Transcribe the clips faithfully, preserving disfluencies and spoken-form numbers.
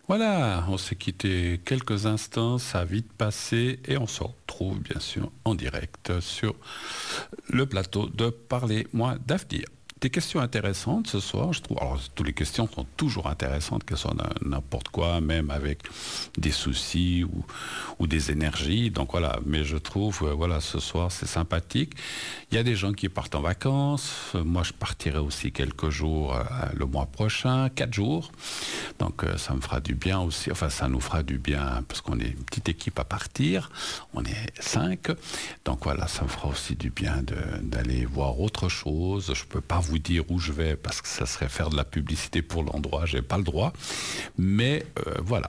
Voilà, on s'est quitté quelques instants, ça a vite passé et on se retrouve bien sûr en direct sur le plateau de Parlez-moi d'avenir. Des questions intéressantes ce soir, je trouve. Alors, toutes les questions sont toujours intéressantes, qu'elles soient n'importe quoi, même avec des soucis ou, ou des énergies. Donc voilà, mais je trouve, euh, voilà, ce soir, c'est sympathique. Il y a des gens qui partent en vacances. Moi, je partirai aussi quelques jours euh, le mois prochain, quatre jours. Donc, euh, ça me fera du bien aussi. Enfin, ça nous fera du bien parce qu'on est une petite équipe à partir. On est cinq. Donc voilà, ça me fera aussi du bien de, d'aller voir autre chose. Je peux pas vous dire où je vais parce que ça serait faire de la publicité pour l'endroit, j'ai pas le droit, mais euh, voilà,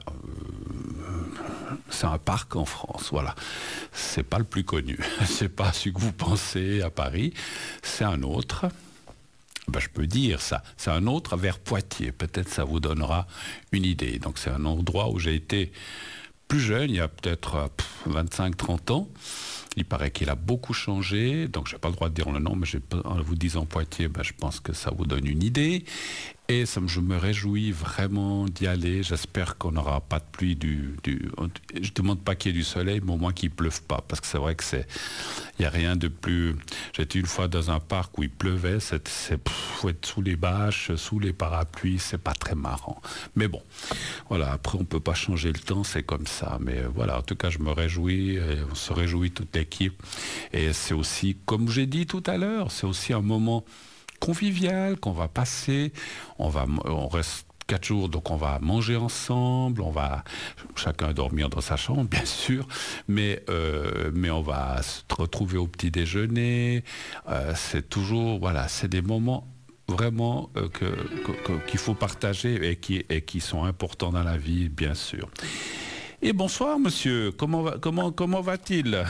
euh, c'est un parc en France, voilà, c'est pas le plus connu, c'est pas celui que vous pensez à Paris, c'est un autre. Ben, je peux dire ça, c'est un autre vers Poitiers, peut-être ça vous donnera une idée. Donc c'est un endroit où j'ai été plus jeune, il y a peut-être vingt-cinq trente ans. Il paraît qu'il a beaucoup changé, donc je n'ai pas le droit de dire le nom, mais en vous disant Poitiers, ben, je pense que ça vous donne une idée. Et ça, je me réjouis vraiment d'y aller. J'espère qu'on n'aura pas de pluie. Du, du, je ne demande pas qu'il y ait du soleil, mais au moins qu'il ne pleuve pas. Parce que c'est vrai que c'est, il n'y a rien de plus... J'étais une fois dans un parc où il pleuvait. C'est, c'est faut être sous les bâches, sous les parapluies. C'est pas très marrant. Mais bon, voilà. Après, on ne peut pas changer le temps. C'est comme ça. Mais voilà, en tout cas, je me réjouis. Et on se réjouit toute l'équipe. Et c'est aussi, comme j'ai dit tout à l'heure, c'est aussi un moment convivial qu'on va passer. On va, on reste quatre jours, donc on va manger ensemble, on va chacun dormir dans sa chambre, bien sûr, mais euh, mais on va se retrouver au petit déjeuner. Euh, c'est toujours, voilà, c'est des moments vraiment euh, que, que, que, qu'il faut partager et qui et qui sont importants dans la vie, bien sûr. Et bonsoir, monsieur. Comment va, comment comment va-t-il?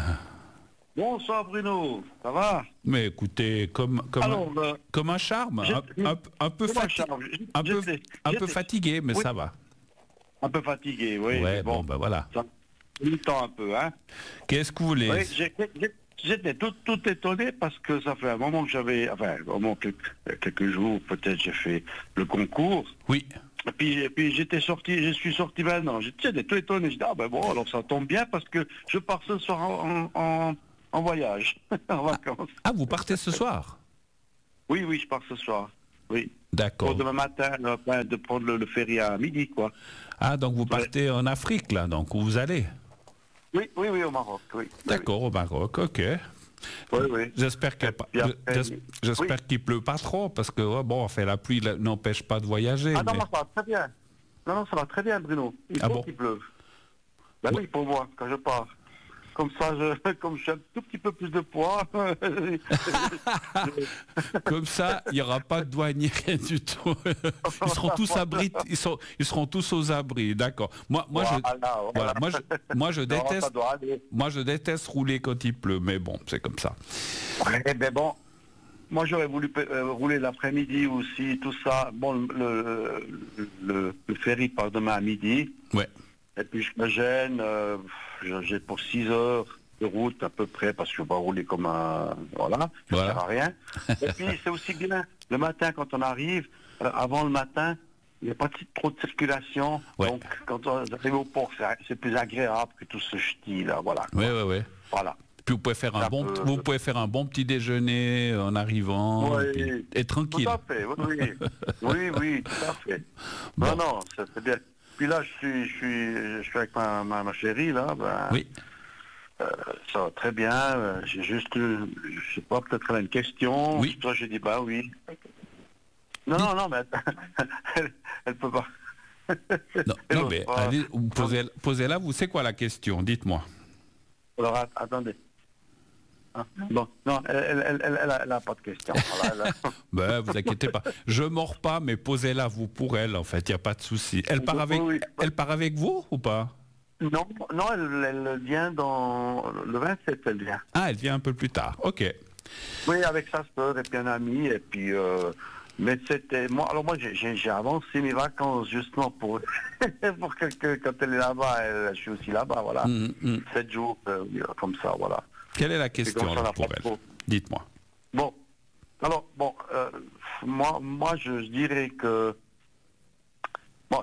Bonsoir Bruno, ça va? Mais écoutez, comme, comme, Alors, euh, comme un charme, un, un, un peu, fati- un, peu, un peu fatigué, mais oui, ça va. un peu fatigué, oui. Ouais, bon, bon, ben voilà. Ça le temps un peu, hein. Qu'est-ce que vous voulez? Oui, j'ai, j'ai, j'étais tout, tout étonné parce que ça fait un moment que j'avais, enfin, un moment, quelques, quelques jours, peut-être j'ai fait le concours. Oui. Et puis, et puis j'étais sorti, je suis sorti maintenant. J'étais tout étonné, je dis, ah ben bon, alors ça tombe bien parce que je pars ce soir en... en, en En voyage, en vacances. Ah, vous partez ce soir? Oui, oui, je pars ce soir. Oui. D'accord. Pour demain matin, euh, de prendre le, le ferry à midi, quoi. Ah, donc vous partez ouais. en Afrique, là, donc où vous allez? Oui, oui, oui, au Maroc, oui. D'accord, oui. au Maroc, ok. Oui, oui. J'espère qu'il ne oui. qu'il pleut pas trop, parce que oh, bon, enfin, la pluie là, n'empêche pas de voyager. Ah non, mais... non, ça va très bien. Non, non, ça va très bien, Bruno. Il faut ah bon qu'il pleuve. Ben ouais. Oui, pour moi, quand je pars. Comme ça, je, comme je suis un tout petit peu plus de poids. Comme ça, il n'y aura pas de douanier, rien du tout. Ils seront tous abris, ils, sont, ils seront tous aux abris, d'accord. Moi, moi, voilà, je, voilà. Voilà, moi, je, moi, je déteste, moi, je déteste rouler quand il pleut, mais bon, c'est comme ça. Ouais, ben bon, moi, j'aurais voulu euh, rouler l'après-midi aussi, tout ça. Bon, le, le, le ferry part demain à midi. Ouais. Et puis je me gêne, euh, j'ai pour six heures de route à peu près, parce que je ne vais pas rouler comme un... Voilà, ça ne voilà. sert à rien. Et puis c'est aussi bien, le matin quand on arrive, euh, avant le matin, il n'y a pas de, trop de circulation, ouais. Donc quand on arrive au port, c'est, c'est plus agréable que tout ce ch'ti là, voilà. Oui, oui, oui. Voilà. Puis vous pouvez faire un bon, peut... vous pouvez faire un bon petit déjeuner en arrivant, oui, et, puis, et tranquille. Tout à fait, oui, oui, oui, oui, tout à fait. Bon. Non, non, c'est, c'est bien. Puis là, je suis, je suis, je suis avec ma, ma, ma chérie, là. Ben, oui. Euh, ça va très bien. Euh, j'ai juste, euh, je sais pas, peut-être elle a une question. Oui. Toi, j'ai dit, bah oui. Non, non, non, mais elle, elle peut pas. non, non mais pas. Allez, posez, posez-la, vous, c'est quoi la question? Dites-moi. Alors, attendez. Hein bon, non, elle, elle, elle, elle, n'a pas de question. Voilà, elle... ben, vous inquiétez pas. Je mords pas, mais posez-la vous pour elle, en fait, il n'y a pas de souci. Elle part avec, oui, oui. elle part avec vous ou pas? Non, non, elle, elle vient dans le vingt-sept, elle vient. Ah, elle vient un peu plus tard, ok. Oui, avec sa sœur et puis un ami, et puis... Euh, mais c'était... Moi, alors moi, j'ai, j'ai avancé mes vacances justement pour, pour que, que quand elle est là-bas, elle, je suis aussi là-bas, voilà. Mm, mm. Sept jours, euh, comme ça, voilà. Quelle est la question alors, pour elle? Trop. Dites-moi. Bon, alors, bon, euh, moi, moi je, je dirais que... Bon,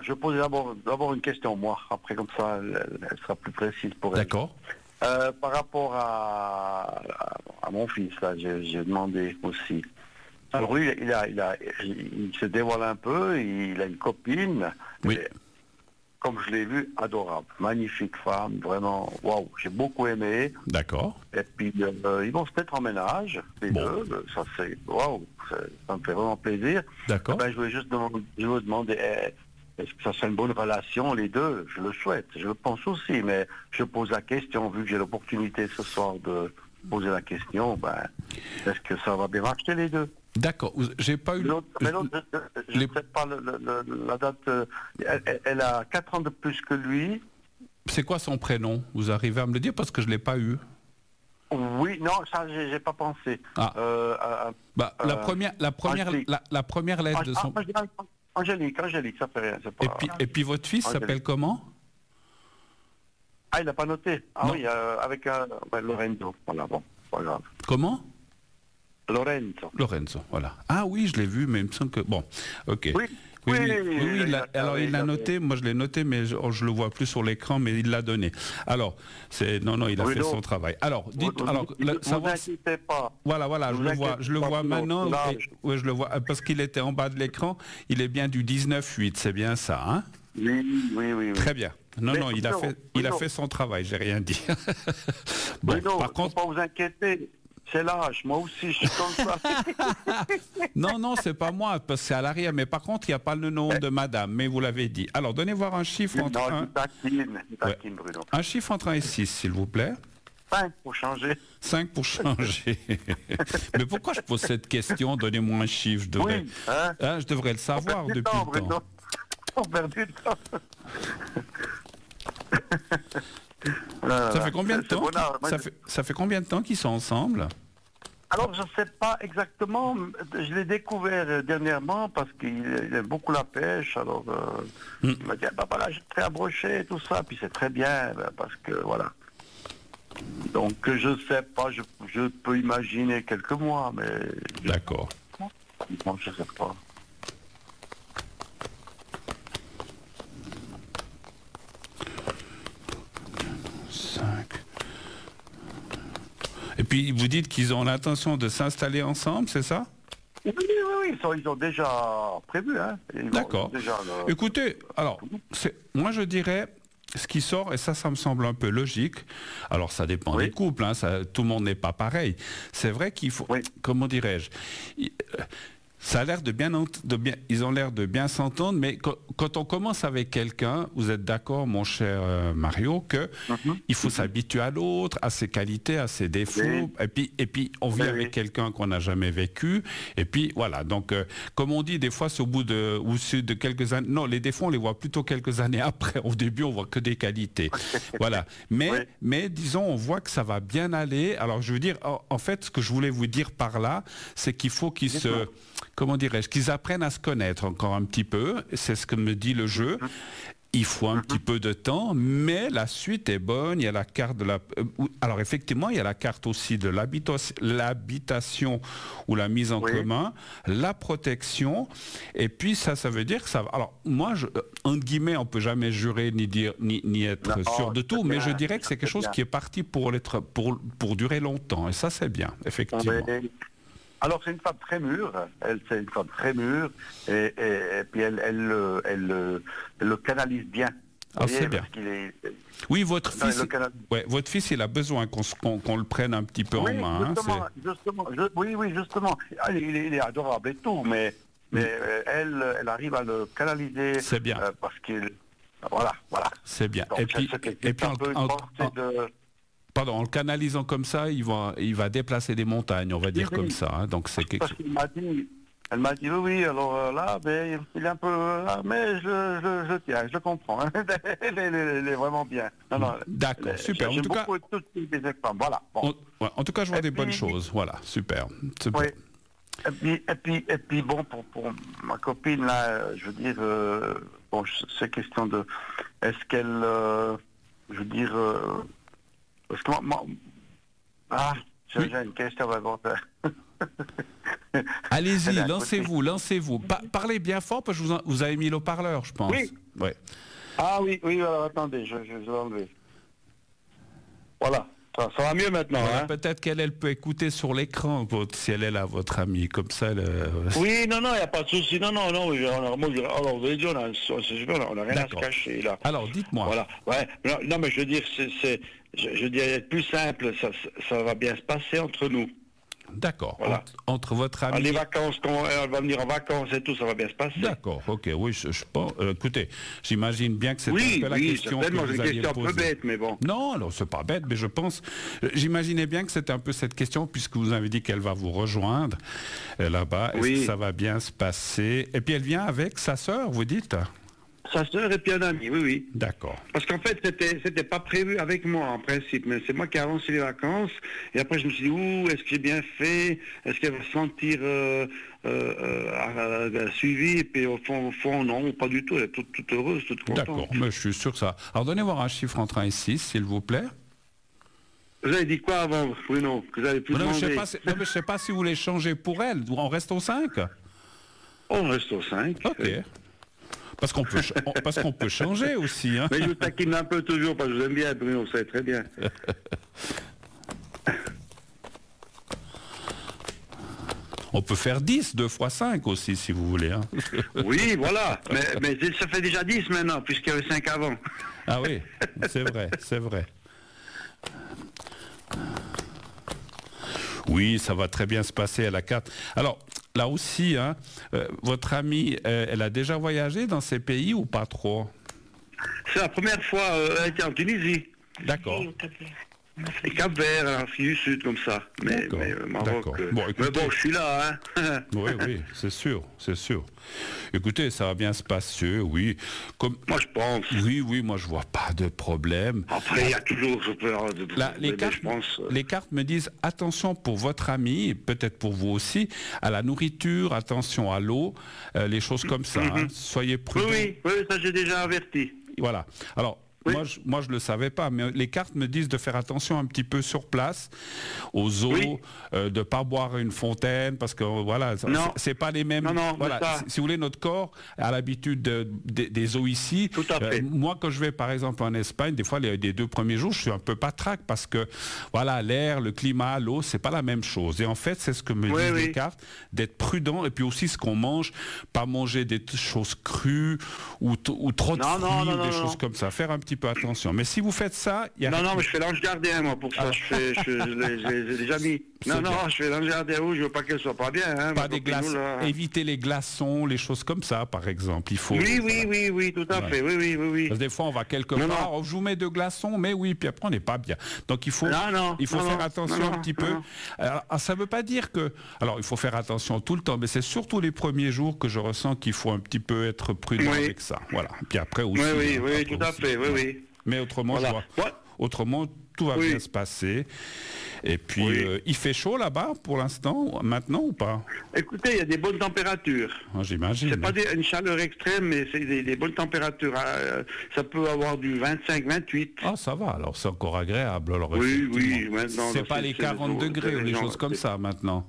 je vais poser d'abord, d'abord une question, moi. Après, comme ça, elle, elle sera plus précise pour elle. D'accord. Euh, par rapport à, à, à mon fils, là, j'ai, j'ai demandé aussi. Alors lui, il, a, il, a, il se dévoile un peu, il a une copine. Oui. Et, comme je l'ai vu, adorable, magnifique femme, vraiment, waouh, j'ai beaucoup aimé. D'accord. Et puis, euh, ils vont se mettre en ménage, les Bon. deux, ça c'est, waouh, ça, ça me fait vraiment plaisir. D'accord. Eh ben, je voulais juste demander, je voulais demander eh, est-ce que ça serait une bonne relation, les deux? Je le souhaite, je le pense aussi, mais je pose la question, vu que j'ai l'opportunité ce soir de poser la question, ben, est-ce que ça va bien marcher, les deux? D'accord. J'ai pas eu... L'autre, mais l'autre, je ne les... sais pas le, le, le, la date. Euh, elle, elle a quatre ans de plus que lui. C'est quoi son prénom? Vous arrivez à me le dire parce que je ne l'ai pas eu. Oui, non, ça, j'ai, j'ai pas pensé. Ah. Euh, euh, bah, euh, la première, la première, la, la première lettre de son... Angélique, Angélique, ça fait rien. C'est pas... Et puis, et puis votre fils Angélique. s'appelle comment? Ah, il n'a pas noté. Ah non. oui, euh, avec un... Ouais, Lorenzo. Voilà, bon, pas grave. Comment? Lorenzo. Lorenzo, voilà. Ah oui, je l'ai vu, mais il me semble que... Bon, ok. Oui. Oui, oui, oui, oui, oui il a, alors il l'a noté, moi je l'ai noté, mais je ne le vois plus sur l'écran, mais il l'a donné. Alors, c'est non, non, il a oui, fait non. son travail. Alors, dites, vous, alors, vous, le, vous savoir, inquiétez pas. voilà, voilà, vous je le vois, je le vois maintenant. Et, ouais, je le vois, parce qu'il était en bas de l'écran. Il est bien du dix-neuf huit, c'est bien ça, hein? Oui, oui, oui, oui. Très bien. Non, mais non, il non, a fait, il non. a fait son travail. J'ai rien dit. Bon, oui, non, par contre, faut pas vous inquiéter. C'est l'âge, moi aussi je suis comme ça. non, non, c'est pas moi, parce que c'est à l'arrière. Mais par contre, il n'y a pas le nom de madame, mais vous l'avez dit. Alors, donnez voir un chiffre non, entre un... taquine, taquine, ouais. Bruno. Un chiffre entre un et six, s'il vous plaît. cinq pour changer. cinq pour changer. Mais pourquoi je pose cette question? Donnez-moi un chiffre. Je devrais, oui, hein? Hein, je devrais le savoir depuis temps, le temps. Bruno. On perd du temps. Ça fait combien de temps bonheur, ça, fait, ça fait combien de temps qu'ils sont ensemble? Alors, je ne sais pas exactement. Je l'ai découvert dernièrement parce qu'il aime beaucoup la pêche. Alors, euh, mm. il m'a dit, ah, bah, voilà, j'ai très abroché et tout ça. Puis c'est très bien parce que, voilà. Donc, je ne sais pas. Je, je peux imaginer quelques mois, mais... D'accord. Non, je ne sais pas. Et puis, vous dites qu'ils ont l'intention de s'installer ensemble, c'est ça? Oui, oui, oui, ils, sont, ils ont déjà prévu. Hein. D'accord. Le... Écoutez, alors, c'est, moi je dirais, ce qui sort, et ça, ça me semble un peu logique, alors ça dépend oui. des couples, hein, ça, tout le monde n'est pas pareil. C'est vrai qu'il faut, oui. comment dirais-je, il, euh, ça a l'air de bien, de bien, ils ont l'air de bien s'entendre, mais quand, quand on commence avec quelqu'un, vous êtes d'accord, mon cher euh, Mario, que mm-hmm. il faut mm-hmm. s'habituer à l'autre, à ses qualités, à ses défauts, oui. et puis et puis on vit oui, avec oui. quelqu'un qu'on n'a jamais vécu, et puis voilà. Donc euh, comme on dit, des fois, c'est au bout de ou de quelques années. Non, les défauts, on les voit plutôt quelques années après. Au début, on voit que des qualités. Voilà. Mais oui. mais disons, on voit que ça va bien aller. Alors je veux dire, en, en fait, ce que je voulais vous dire par là, c'est qu'il faut qu'ils se comment dirais-je, qu'ils apprennent à se connaître encore un petit peu, c'est ce que me dit le jeu. Il faut un petit peu de temps, mais la suite est bonne. Il y a la carte de la... Alors effectivement, il y a la carte aussi de l'habitation ou la mise en oui. commun, la protection, et puis ça, ça veut dire que ça va... Alors moi, je, entre guillemets, on ne peut jamais jurer ni, dire, ni, ni être non, sûr de tout, bien, mais je dirais que c'est quelque chose bien. qui est parti pour, être, pour, pour durer longtemps, et ça c'est bien, effectivement. Oui. Alors c'est une femme très mûre, elle c'est une femme très mûre et, et, et puis elle, elle, elle, elle, elle le canalise bien. Ah, c'est bien. Est... Oui, votre non, fils, ouais, votre fils, il a besoin qu'on, qu'on, qu'on le prenne un petit peu oui, en main. Justement, hein, justement, je, oui, oui, justement. Il est, il est adorable et tout, mais, mais mm. elle, elle arrive à le canaliser. C'est bien. Euh, parce qu'il, voilà, voilà. C'est bien. Donc, et puis, et puis, en, en, en, de... Pardon, en le canalisant comme ça, il va, il va déplacer des montagnes, on va dire oui, comme oui. ça. Hein, donc c'est quelque chose. M'a dit, elle m'a dit oui, oui, alors euh, là, ben, il est un peu... Là, mais je, je, je tiens, je comprends. elle, elle, elle est vraiment bien. Non, non, d'accord, elle, super. En tout cas, toutes les femmes. Voilà, bon. on, ouais, en tout cas, je vois et des puis, bonnes choses. Voilà, super. super. Oui. Et puis, et, puis, et puis, bon, pour, pour ma copine, là, je veux dire, euh, bon, c'est question de... Est-ce qu'elle... Euh, je veux dire... Euh, Parce que moi, moi ah, j'ai oui. une question à répondre. Allez-y, lancez-vous, lancez-vous. Pa- parlez bien fort parce que vous, en, vous avez mis l'haut-parleur, je pense. Oui. Ouais. Ah oui, oui, alors attendez, je, je, je vais enlever. Voilà, ça, ça va mieux maintenant. Voilà, hein. peut-être qu'elle elle peut écouter sur l'écran, votre, si elle est là, votre amie, comme ça. Elle, euh, Oui, non, non, il n'y a pas de souci. Non, non, non. Oui, on a, moi, je- alors, vous avez dit, on a, on a rien à se cacher, là. Alors, dites-moi. Voilà, ouais. Non, non, mais je veux dire, c'est, c'est, je, je dirais plus simple, ça, ça va bien se passer entre nous. D'accord. Voilà. Entre, entre votre ami... Ah, les vacances, quand elle va venir en vacances et tout, ça va bien se passer. D'accord, ok, oui, je, je pense... euh, écoutez, j'imagine bien que c'est oui, un peu la oui, question que certainement, vous c'est une alliez question un peu poser. bête, mais bon. Non, non, c'est pas bête, mais je pense... euh, J'imaginais bien que c'était un peu cette question, puisque vous avez dit qu'elle va vous rejoindre euh, là-bas. Est-ce Oui. que ça va bien se passer? Et puis elle vient avec sa sœur, vous dites? Sa sœur et puis un ami, oui, oui. D'accord. Parce qu'en fait, c'était, c'était pas prévu avec moi, en principe, mais c'est moi qui ai avancé les vacances. Et après, je me suis dit, ouh, est-ce que j'ai bien fait? Est-ce qu'elle va se sentir euh, euh, euh, euh, suivie? Et puis, au fond, au fond, non, pas du tout. Elle est toute, toute heureuse, toute contente. D'accord, mais je suis sûr que ça... Alors, donnez-moi un chiffre entre un et six, s'il vous plaît. Vous avez dit quoi avant, Bruno? Que vous avez pu Non, mais je demander? sais pas si, non, mais je sais pas si vous voulez changer pour elle. On reste au cinq? On reste au cinq. Ok. Oui. Parce qu'on peut, ch- on- parce qu'on peut changer aussi. Hein. Mais je vous taquine un peu toujours, parce que je vous aime bien, Bruno, vous savez très bien. On peut faire dix, deux fois cinq aussi, si vous voulez. Hein. Oui, voilà. Mais, mais ça fait déjà dix maintenant, puisqu'il y avait cinq avant. Ah oui, c'est vrai, c'est vrai. Oui, ça va très bien se passer à la carte. Alors, là aussi, hein, euh, votre amie, euh, elle a déjà voyagé dans ces pays ou pas trop? C'est la première fois, euh, elle était en Tunisie. D'accord. Et Cap-Vert, en Afrique du Sud, comme ça. Mais, D'accord, mais euh, Maroc. d'accord. euh, Bon, mais écoutez- bon, je suis là, hein. Oui, oui, c'est sûr, c'est sûr. Écoutez, ça va bien se passer, oui. Comme... Moi, je pense. Oui, oui, moi je vois pas de problème. Après, il y a toujours, je peux, de, Là, les, mais cartes, je pense. euh, les cartes me disent attention pour votre ami, peut-être pour vous aussi, à la nourriture, attention à l'eau, euh, les choses comme ça. hein. Soyez Oui, prudents. oui, oui, ça j'ai déjà averti. Voilà. Alors, Oui. moi, je, moi, je le savais pas, mais les cartes me disent de faire attention un petit peu sur place, aux eaux, Oui. euh, de pas boire une fontaine, parce que euh, voilà, ça- Non. c'est c'est pas les mêmes. Non, non, mais voilà, ça- si, si vous voulez, notre corps a l'habitude de- de- des eaux ici. Tout à fait. moi, quand je vais par exemple en Espagne, des fois les, les deux premiers jours, je suis un peu patraque parce que voilà, l'air, le climat, l'eau, c'est pas la même chose. Et en fait, c'est ce que me Oui, disent les oui. cartes, d'être prudent, et puis aussi ce qu'on mange, pas manger des t- choses crues ou, t- ou trop de Non, fruits non, non, ou des non, choses non. comme ça. Faire un petit peu attention. Mais si vous faites ça, il y a Non, non, mais je fais l'ange gardien, moi, pour ça. Je fais, je, je l'ai- je l'ai- je l'ai déjà mis. C'est Non, non, bien. je fais l'ange gardien rouge, je veux pas qu'elle soit pas bien. Hein, pas ma des copine, glaces, là. éviter les glaçons, les choses comme ça, par exemple. Il faut. Oui, oui, oui, oui, tout à Ouais. fait, oui, oui, oui, oui. Parce que des fois, on va quelque Non, part, non. oh, je vous mets de glaçons, mais oui, puis après, on n'est pas bien. Donc, il faut, Non, non, il faut non, faire non, attention non, un non, petit non, peu. non. Alors, ah, ça ne veut pas dire que... Alors, il faut faire attention tout le temps, mais c'est surtout les premiers jours que je ressens qu'il faut un petit peu être prudent Oui. avec ça. Voilà. Puis après aussi... Oui, oui, hein, oui, après tout à aussi. fait, oui, Ouais. oui. Mais autrement, je Voilà. vois- Ouais. autrement, tout va Oui. bien se passer. Et puis, Oui. euh, il fait chaud là-bas pour l'instant, maintenant ou pas? Écoutez, il y a des bonnes températures. Ah, j'imagine. C'est pas des- une chaleur extrême, mais c'est des, des bonnes températures. Euh, ça peut avoir du vingt-cinq, vingt-huit. Ah, ça va, alors c'est encore agréable. Alors, Oui, effectivement. oui, maintenant, C'est là, pas c'est- les c'est quarante les- degrés ou les des gens- choses comme c'est- ça maintenant.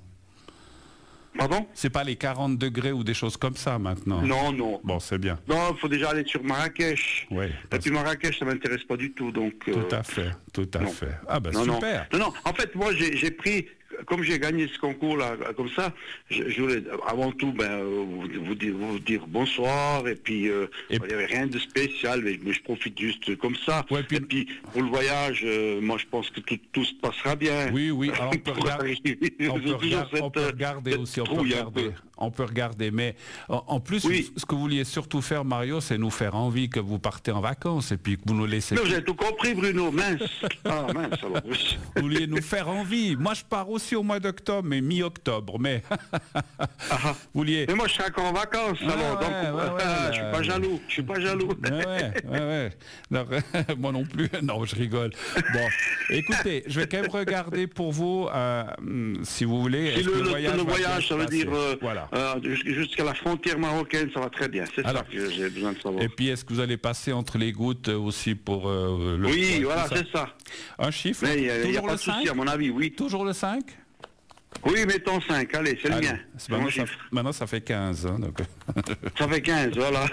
Pardon? C'est pas les quarante degrés ou des choses comme ça maintenant. Non, non. Bon, c'est bien. Non, il faut déjà aller sur Marrakech. Oui, Et parce- puis Marrakech, ça m'intéresse pas du tout, donc... euh, tout à fait, tout à non. fait. Ah ben non, super. Non, non, non. En fait, moi, j'ai j'ai pris... Comme j'ai gagné ce concours-là, comme ça, je, je voulais avant tout ben, euh, vous, vous dire, vous dire bonsoir, et puis euh, Et- il n'y avait rien de spécial, mais, mais je profite juste comme ça. Ouais, puis- Et puis, pour le voyage, euh, moi, je pense que tout, tout se passera bien. Oui, oui, alors on peut Pour regarder, arriver- on peut toujours regarder, cette, on peut regarder cette aussi, on peut trouille un regarder, peu. on peut regarder, mais en, en plus, Oui. ce que vous vouliez surtout faire, Mario, c'est nous faire envie que vous partez en vacances et puis que vous nous laissez... Mais vous avez tout compris, Bruno, mince. Ah, mince, alors. oui. Vous vouliez nous faire envie. Moi, je pars aussi au mois d'octobre, mais mi-octobre, mais... Ah, ah. vous vouliez... Mais moi, je serai encore en vacances, Ah, alors, donc, ouais, ouais, ouais, ah, je suis là, pas jaloux, je suis pas jaloux. Ouais, ouais, ouais, ouais. Non, moi non plus. Non, je rigole. Bon, écoutez, je vais quand même regarder pour vous, euh, si vous voulez. Si est-ce le, que le- le va bien voyage, ça se veut passer dire euh, Voilà. euh, jus- jusqu'à la frontière marocaine, ça va très bien. C'est ça Alors, que j'ai besoin de savoir. Et puis, est-ce que vous allez passer entre les gouttes aussi pour euh, le. Oui, tout voilà, ça c'est ça. Un chiffre Mais il n'y a, il y a Toujours pas le de souci, cinq à mon avis, oui. Toujours le cinq Oui, mettons cinq, allez, c'est Allez, le mien. maintenant, ça, maintenant, ça fait quinze. Hein, donc. Allez, maintenant, ça, maintenant, ça fait quinze. Hein, donc. Ça fait quinze, voilà.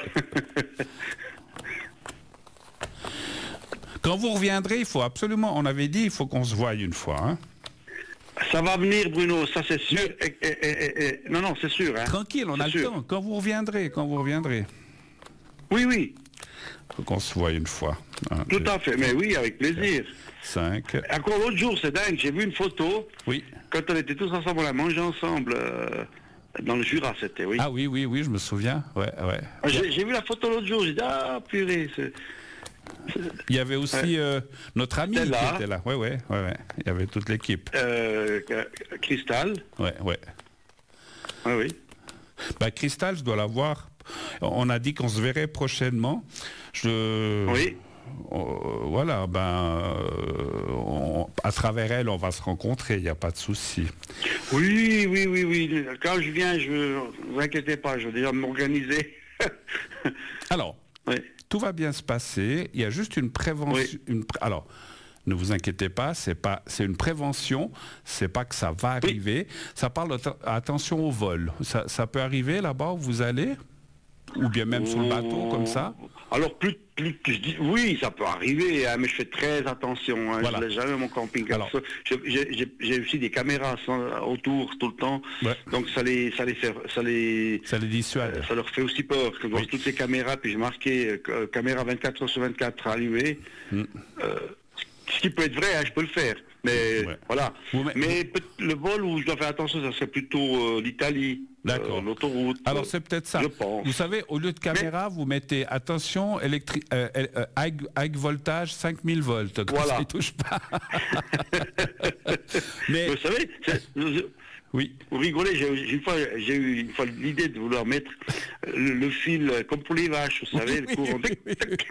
Quand vous reviendrez, il faut absolument, on avait dit, il faut qu'on se voie une fois. Hein. Ça va venir, Bruno, ça c'est sûr. Et, et, et, et, non, non, c'est sûr. Hein. Tranquille, on a sûr. le temps. Quand vous reviendrez, quand vous reviendrez. Oui, oui. Il faut qu'on se voie une fois. Un, Tout deux, à fait, mais oui, avec plaisir. cinq. Encore l'autre jour, c'est dingue, j'ai vu une photo. Oui. Quand on était tous ensemble, on a mangé ensemble. Euh, dans le Jura, c'était, oui. Ah oui, oui, oui, je me souviens. Ouais, ouais. J'ai, j'ai vu la photo l'autre jour, j'ai dit, ah, purée, c'est... Il y avait aussi ouais. euh, notre ami qui était là. Ouais, ouais, ouais, ouais. Il y avait toute l'équipe. Euh, Cristal. Ouais, ouais. Ah oui. Bah, Cristal, je dois la voir. On a dit qu'on se verrait prochainement. Je... Oui. Euh, voilà, ben, euh, on, à travers elle, on va se rencontrer, il n'y a pas de souci. Oui, oui, oui, oui. Quand je viens, je ne vous inquiétez pas, je vais déjà m'organiser. Alors, oui. Tout va bien se passer. Il y a juste une prévention. Oui. Une, alors, ne vous inquiétez pas, c'est pas, c'est une prévention. C'est pas que ça va arriver. Oui. Ça parle de attention au vol. Ça, ça peut arriver là-bas où vous allez, ou bien même oh. sur le bateau comme ça. Alors plus, plus je dis oui, ça peut arriver, hein, mais je fais très attention. Hein, voilà. Je ne laisse jamais mon camping-car. J'ai, j'ai aussi des caméras autour tout le temps, ouais. Donc ça les, ça les fait, ça les, ça les dissuade. Euh, ça leur fait aussi peur que je vois oui. toutes ces caméras, puis j'ai marqué euh, caméra vingt-quatre heures sur vingt-quatre allumée. Mm. Euh, ce qui peut être vrai, hein, je peux le faire. Mais ouais. voilà. Vous, mais, mais vous... le vol où je dois faire attention, ça serait plutôt euh, l'Italie. D'accord. Euh, l'autoroute. Alors c'est peut-être ça. Je pense. Vous savez, au lieu de caméra, mais... vous mettez attention, électri... euh, euh, high, high voltage, cinq mille volts. Voilà. Ça ne touche pas. Mais vous savez, je... oui. Vous rigolez, j'ai, une fois, j'ai eu une fois l'idée de vouloir mettre le, le fil comme pour les vaches, vous savez, oui, le courant. Oui,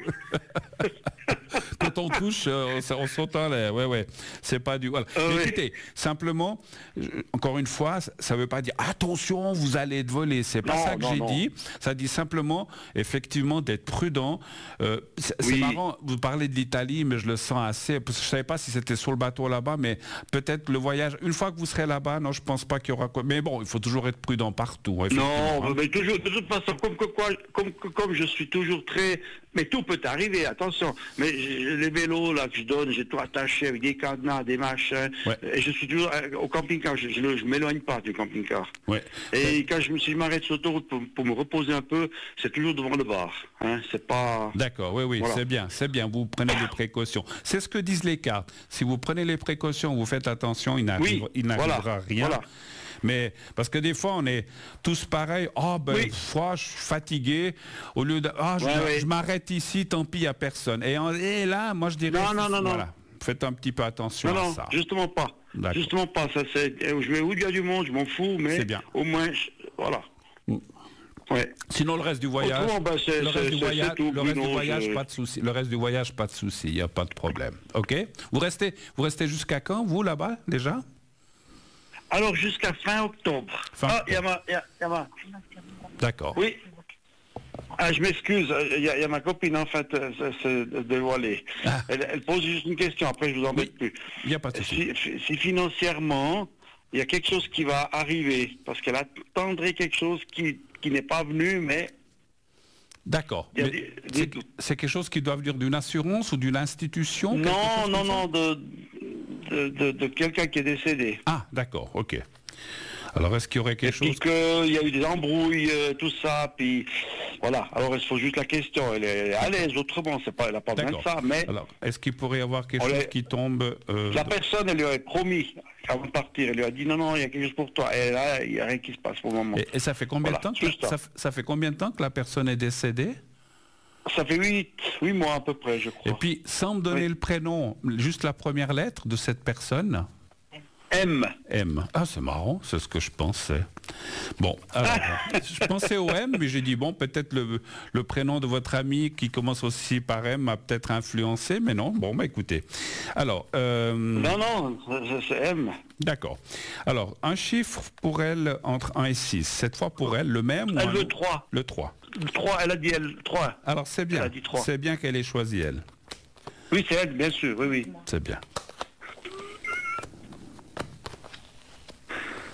oui. Quand on touche, euh, on, on s'entend là. Ouais, ouais. C'est pas du. Voilà. Euh, Mais écoutez, oui. simplement, encore une fois, ça ne veut pas dire attention, vous allez être volé. C'est pas non, ça que non, j'ai non. dit. Ça dit simplement, effectivement, d'être prudent. Euh, c'est, oui. c'est marrant. Vous parlez de l'Italie, mais je le sens assez. Parce que je savais pas si c'était sur le bateau là-bas, mais peut-être le voyage. Une fois que vous serez là-bas, non, je pense pas qu'il y aura quoi. Mais bon, il faut toujours être prudent partout. Non, hein. mais toujours, de toute façon, comme, comme, comme, comme je suis toujours très. Mais tout peut arriver, attention. Mais les vélos là que je donne, j'ai tout attaché avec des cadenas, des machins. Ouais. Et je suis toujours au camping-car. Je, je, je m'éloigne pas du camping-car. Ouais. Et ouais. quand je, si je m'arrête sur l'autoroute pour, pour me reposer un peu, c'est toujours devant le bar. Hein, c'est pas. D'accord, oui, oui, voilà. c'est bien, c'est bien. Vous prenez des précautions. C'est ce que disent les cartes. Si vous prenez les précautions, vous faites attention, il n'arrive, oui. il n'arrivera voilà. rien. Voilà. Mais parce que des fois on est tous pareils. Oh ben oui. fois je suis fatigué. Au lieu de ah je, ouais, ouais. je m'arrête ici, tant pis, il n'y a personne. Et, en, et là, moi je dirais non non non voilà, non. Faites un petit peu attention non, à non, ça. Justement pas. D'accord. Justement pas. Ça c'est. Je vais où il y a du monde, je m'en fous, mais bien. Au moins je, voilà. Mm. Ouais. Sinon le reste du voyage, bah, c'est, le reste du voyage, tout, le reste non, du voyage, je... pas de souci. Le reste du voyage, pas de souci. Il n'y a pas de problème. Ok. Vous restez, vous restez jusqu'à quand vous là-bas déjà? Alors jusqu'à fin octobre. Fin ah, il y a ma, y a, y a ma... D'accord. Oui. Ah, je m'excuse, il y, y a ma copine en fait, c'est dévoilée. Ah. Elle, elle pose juste une question, après je vous embête oui. plus. Il n'y a pas de souci. Si, si financièrement, il y a quelque chose qui va arriver, parce qu'elle attendrait quelque chose qui, qui n'est pas venu, mais... D'accord. Des, c'est, des... c'est quelque chose qui doit venir d'une assurance ou d'une institution? Non, non, non, de... De, de, de quelqu'un qui est décédé. Ah, d'accord, ok. Alors, est-ce qu'il y aurait quelque et chose... Puis qu'il y a eu des embrouilles, euh, tout ça, puis voilà. Alors, il faut juste la question. Elle est à l'aise, autrement, c'est pas, elle n'a pas besoin de ça, mais... Alors, est-ce qu'il pourrait y avoir quelque chose qui tombe... Euh, la personne, elle lui avait promis, avant de partir, elle lui a dit, non, non, il y a quelque chose pour toi. Et là, il n'y a rien qui se passe pour le moment. Et, et ça fait combien voilà, de temps que, ça, ça fait combien de temps que la personne est décédée? Ça fait huit, huit mois à peu près, je crois. Et puis, sans me donner oui. le prénom, juste la première lettre de cette personne. M. M. Ah, c'est marrant, c'est ce que je pensais. Bon, alors, je pensais au M, mais j'ai dit, bon, peut-être le, le prénom de votre ami qui commence aussi par M m'a peut-être influencé, mais non. Bon, bah écoutez. Alors... Euh... Non, non, c'est M. D'accord. Alors, un chiffre pour elle entre un et six. Cette fois pour elle, le même ou elle un... veut trois. Le trois. Le trois, elle a dit elle, trois. Alors, c'est bien. Elle a dit trois. C'est bien qu'elle ait choisi elle. Oui, c'est elle, bien sûr, oui, oui. C'est bien.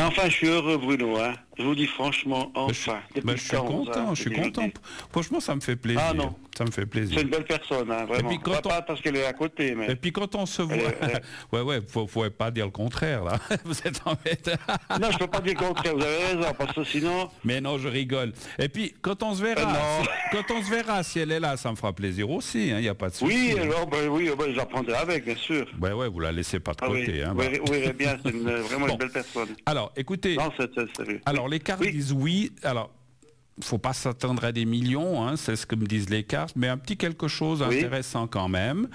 enfin, je suis heureux, Bruno. Hein. Je vous dis franchement, enfin. Mais je, mais je suis content, hein, je suis content. Franchement, ça me fait plaisir. Ah non. Ça me fait plaisir. C'est une belle personne, hein, vraiment. Et puis, quand pas on... parce qu'elle est à côté, mais... Et puis quand on se voit... Elle est... ouais, ouais, faut, faut pas dire le contraire, là. Vous êtes embêté. Non, je peux pas dire le contraire, vous avez raison, parce que sinon... Mais non, je rigole. Et puis, quand on se verra, euh, si... quand on se verra, si elle est là, ça me fera plaisir aussi, il hein, n'y a pas de souci. Oui, alors, ben, oui, ben, j'apprendrai avec, bien sûr. Ben ouais, vous la laissez pas de ah, côté. Oui, hein, bah. oui, oui, bien, c'est une, vraiment bon. Une belle personne. Alors, écoutez... Non, c'est, c'est, c'est... Alors, les cartes oui. disent oui, alors... faut pas s'attendre à des millions, hein, c'est ce que me disent les cartes, mais un petit quelque chose oui. intéressant quand même,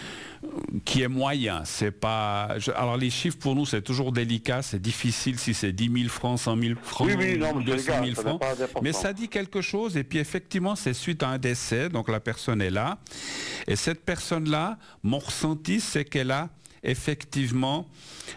qui est moyen. C'est pas. Je... Alors les chiffres pour nous c'est toujours délicat, c'est difficile si c'est dix mille francs, cent mille francs, oui, oui, non, deux cent mille francs. Mais ça dit quelque chose et puis effectivement c'est suite à un décès, donc la personne est là et cette personne-là, mon ressenti c'est qu'elle a effectivement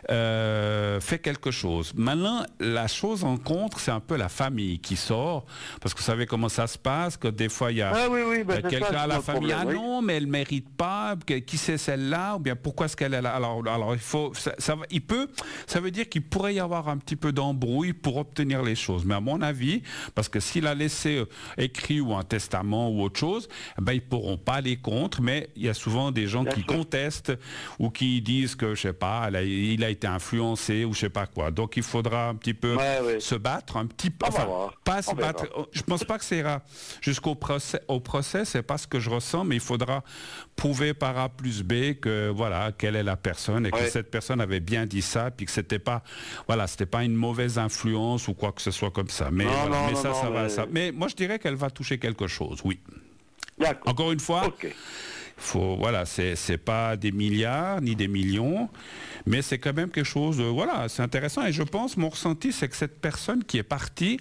euh, fait quelque chose. Maintenant, la chose en contre, c'est un peu la famille qui sort, parce que vous savez comment ça se passe, que des fois il y a ah, oui, oui, ben quelqu'un ça, à la famille, problème, ah oui. non, mais elle mérite pas, qui c'est celle-là, ou bien pourquoi est-ce qu'elle est là. Alors, alors il faut, ça, ça, il peut, ça veut dire qu'il pourrait y avoir un petit peu d'embrouille pour obtenir les choses. Mais à mon avis, parce que s'il a laissé écrit ou un testament ou autre chose, ben ils pourront pas aller contre, mais il y a souvent des gens Bien qui sûr. contestent ou qui disent que, je sais pas, elle a, il a été influencé ou je sais pas quoi. Donc il faudra un petit peu ouais, ouais. se battre, un petit peu, enfin, pas se battre. Je pense pas que ça ira jusqu'au procès, au procès, c'est pas ce que je ressens, mais il faudra prouver par A plus B que, voilà, quelle est la personne et ouais. que cette personne avait bien dit ça, puis que c'était pas, voilà, c'était pas une mauvaise influence ou quoi que ce soit comme ça. Mais, non, voilà, non, mais non, ça, non, ça mais... va, ça. Mais moi je dirais qu'elle va toucher quelque chose, oui. D'accord. Encore une fois. Okay. Faut, voilà, c'est, c'est pas des milliards ni des millions, mais c'est quand même quelque chose de, voilà, c'est intéressant. Et je pense, mon ressenti, c'est que cette personne qui est partie,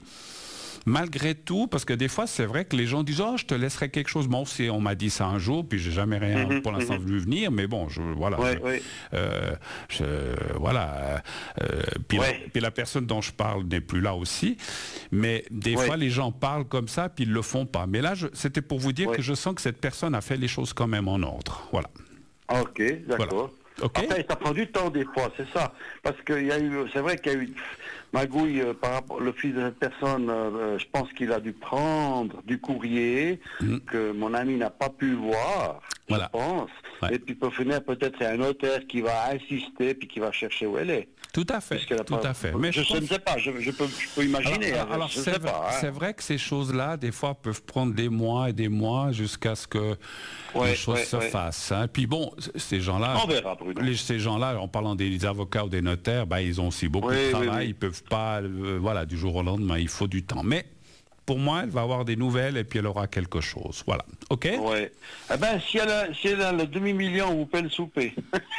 malgré tout, parce que des fois, c'est vrai que les gens disent, oh, je te laisserai quelque chose. Moi aussi, on m'a dit ça un jour, puis j'ai jamais rien mm-hmm, pour l'instant mm-hmm. vu venir, mais bon, je, voilà. Ouais, je, ouais. Euh, je, voilà. Euh, puis, ouais. la, puis la personne dont je parle n'est plus là aussi, mais des ouais. fois, les gens parlent comme ça, puis ils le font pas. Mais là, je, c'était pour vous dire ouais. que je sens que cette personne a fait les choses quand même en ordre. Voilà. Ok, d'accord. Voilà. Okay. Après, ça prend du temps des fois, c'est ça. Parce que y a eu, c'est vrai qu'il y a eu magouille euh, par rapport le fils de cette personne. Euh, je pense qu'il a dû prendre du courrier mmh. que mon ami n'a pas pu voir. Voilà. Je pense. Ouais. Et puis pour finir, peut-être c'est un notaire qui va insister puis qui va chercher où elle est. Tout à fait, tout pas... à fait. Mais je, je pense... ne sais pas, je, je, peux, je peux imaginer. Alors, alors je c'est, sais vrai, pas, hein. c'est vrai que ces choses-là, des fois, peuvent prendre des mois et des mois jusqu'à ce que ouais, les choses ouais, se ouais. fassent. Hein. Puis bon, ces gens-là, on verra, les, ces gens-là, en parlant des avocats ou des notaires, ben, ils ont aussi beaucoup oui, de travail. Oui, oui. Ils peuvent pas, euh, voilà, du jour au lendemain, il faut du temps. Mais pour moi, elle va avoir des nouvelles et puis elle aura quelque chose. Voilà. OK? Ouais. Eh ben, si elle a, si elle a le demi-million, vous pouvez le souper.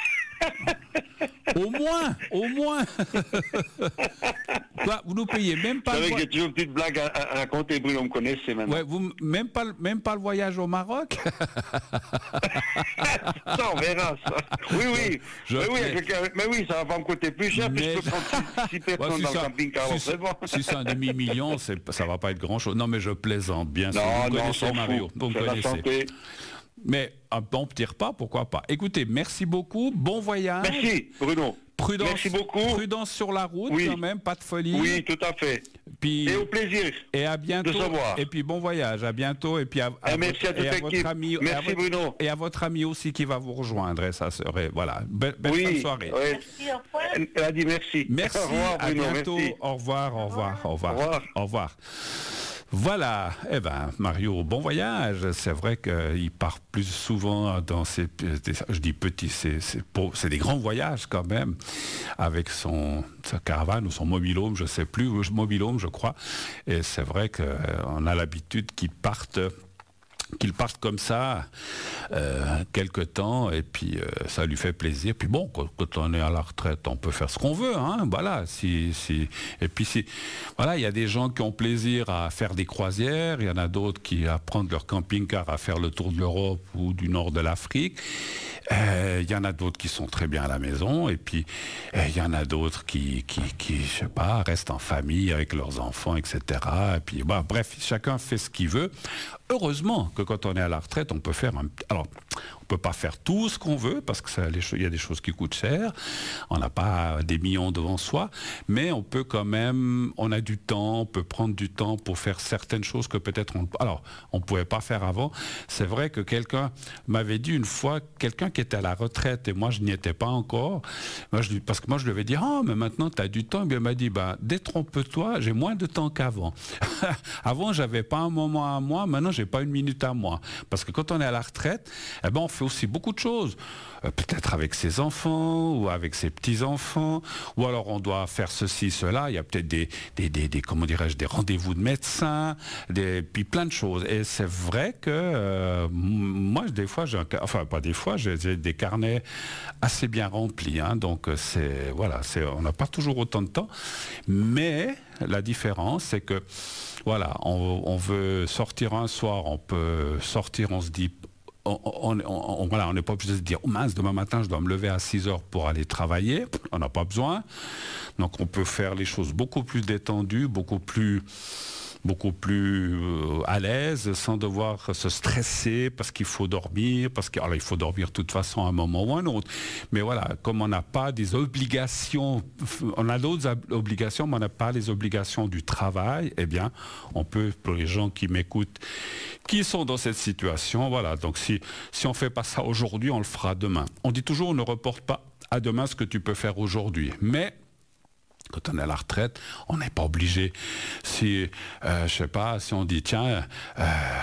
Au moins, au moins. Quoi, vous nous payez même pas. C'est vrai que j'ai toujours une petite blague à, à raconter, Bruno, me connaissez maintenant. Ouais, vous, même, pas, même pas le voyage au Maroc. Ça, on verra ça. Oui, oui. Je mais, oui mais oui, ça va pas me coûter plus cher, mais... puis je peux prendre six personnes ouais, si dans ça, le camping-car. Si, c'est bon. Si c'est un demi-million, c'est, ça va pas être grand-chose. Non, mais je plaisante, bien sûr. Non, vous non, connaissez Mario. Vous c'est la santé. Mais un bon petit repas, pourquoi pas. Écoutez, merci beaucoup, bon voyage. Merci, Bruno. Prudence, merci beaucoup. Prudence sur la route, oui. quand même, pas de folie. Oui, tout à fait. Puis, et au plaisir. Et à bientôt. De savoir. Et puis bon voyage, à bientôt. Et puis à, à, et merci votre, à, toute et à votre ami. Merci et à votre, Bruno. Et à votre ami aussi qui va vous rejoindre. Et ça serait, voilà, belle, belle oui, fin de soirée. Oui. Merci, au revoir. Elle a dit merci. Merci, au revoir, à Bruno, bientôt. Merci. Au revoir, au revoir, au revoir. Au revoir. Au revoir. Voilà, eh ben Mario, bon voyage. C'est vrai qu'il part plus souvent dans ces, je dis petits, c'est, c'est, pour, c'est des grands voyages quand même, avec son sa caravane ou son mobilhome, je sais plus, mobilhome je crois. Et c'est vrai qu'on a l'habitude qu'ils partent. qu'il parte comme ça euh, quelque temps et puis euh, ça lui fait plaisir. Puis bon, quand, quand on est à la retraite, on peut faire ce qu'on veut, hein, voilà. Si, si, et puis si, voilà, il y a des gens qui ont plaisir à faire des croisières, il y en a d'autres qui à prendre leur camping-car à faire le tour de l'Europe ou du nord de l'Afrique. Euh, il y en a d'autres qui sont très bien à la maison et puis il euh, y en a d'autres qui, qui, qui, je sais pas, restent en famille avec leurs enfants, et cetera. Et puis, bah, bref, chacun fait ce qu'il veut. Heureusement que quand on est à la retraite, on peut faire un... Alors, peut pas faire tout ce qu'on veut, parce qu'il y a des choses qui coûtent cher. On n'a pas des millions devant soi, mais on peut quand même, on a du temps, on peut prendre du temps pour faire certaines choses que peut-être on... Alors, on ne pouvait pas faire avant. C'est vrai que quelqu'un m'avait dit une fois, quelqu'un qui était à la retraite, et moi je n'y étais pas encore, moi, je, parce que moi je lui avais dit, ah, oh, mais maintenant tu as du temps, et bien il m'a dit, bah, détrompe-toi, j'ai moins de temps qu'avant. Avant, j'avais pas un moment à moi, maintenant j'ai pas une minute à moi. Parce que quand on est à la retraite, eh ben, on fait aussi beaucoup de choses. Euh, peut-être avec ses enfants, ou avec ses petits-enfants, ou alors on doit faire ceci, cela. Il y a peut-être des, des, des, des comment dirais-je, des rendez-vous de médecins, des, puis plein de choses. Et c'est vrai que euh, moi, des fois, j'ai un, enfin pas des fois, j'ai, j'ai des carnets assez bien remplis. Hein, donc c'est, voilà, c'est, on n'a pas toujours autant de temps. Mais la différence, c'est que voilà, on, on veut sortir un soir, on peut sortir, on se dit, on, on, on, on voilà, on n'est pas obligé de se dire, oh mince, demain matin, je dois me lever à six heures pour aller travailler. On n'a pas besoin. Donc on peut faire les choses beaucoup plus détendues, beaucoup plus... beaucoup plus euh, à l'aise, sans devoir se stresser parce qu'il faut dormir, parce qu'il il faut dormir de toute façon à un moment ou à un autre. Mais voilà, comme on n'a pas des obligations, on a d'autres obligations, mais on n'a pas les obligations du travail, eh bien, on peut, pour les gens qui m'écoutent, qui sont dans cette situation, voilà, donc si, si on ne fait pas ça aujourd'hui, on le fera demain. On dit toujours, on ne reporte pas à demain ce que tu peux faire aujourd'hui, mais quand on est à la retraite, on n'est pas obligé. Si, euh, je sais pas, si on dit, tiens, euh,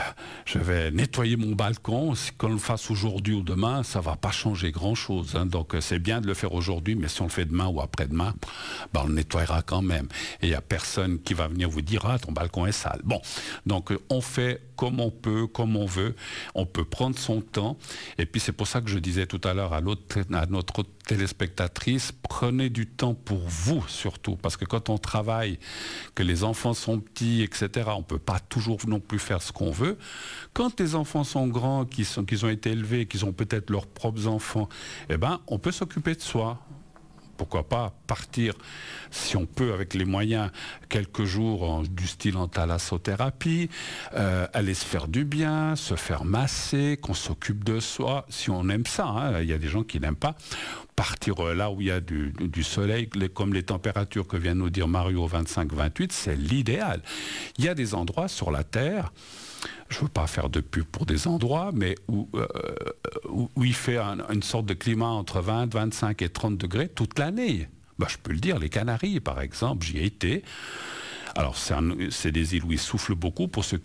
je vais nettoyer mon balcon, si qu'on le fasse aujourd'hui ou demain, ça va pas changer grand-chose. Hein. Donc c'est bien de le faire aujourd'hui, mais si on le fait demain ou après-demain, ben, on le nettoiera quand même. Et il n'y a personne qui va venir vous dire, ah, ton balcon est sale. Bon, donc on fait comme on peut, comme on veut. On peut prendre son temps. Et puis c'est pour ça que je disais tout à l'heure à, l'autre, à notre téléspectatrice, prenez du temps pour vous surtout. Parce que quand on travaille, que les enfants sont petits, et cetera, on ne peut pas toujours non plus faire ce qu'on veut. Quand les enfants sont grands, qu'ils, sont, qu'ils ont été élevés, qu'ils ont peut-être leurs propres enfants, eh ben, on peut s'occuper de soi. Pourquoi pas partir, si on peut, avec les moyens, quelques jours en, du style en thalassothérapie, euh, aller se faire du bien, se faire masser, qu'on s'occupe de soi, si on aime ça. Hein, il y a des gens qui n'aiment pas. Partir là où il y a du, du soleil, les, comme les températures que vient nous dire Mario, vingt-cinq vingt-huit, c'est l'idéal. Il y a des endroits sur la Terre, je ne veux pas faire de pub pour des endroits, mais où, euh, où, où il fait un, une sorte de climat entre vingt, vingt-cinq et trente degrés toute l'année. Ben, je peux le dire, les Canaries, par exemple, j'y ai été. Alors, c'est, un, c'est des îles où il souffle beaucoup pour ceux qui